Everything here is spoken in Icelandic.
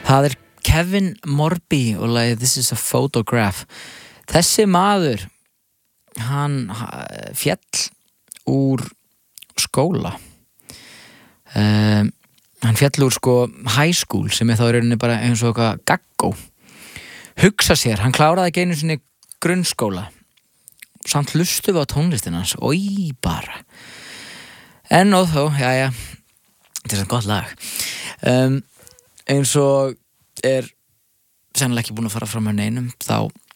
Það Kevin Morby og lagið This is a Photograph. Þessi maður, hann féll úr skóla. Hann féll úr high school sem þá í rauninni bara eins og eitthvað gaggó. Hugsa sér, hann kláraði ekki einu sinni grunnskóla. Samt hlustu við á tónlistina hans. Oj, bara. En og þó, jæja, þetta svona gott lag. Eins og sennilega ekki búin að fara fram með neinum, þá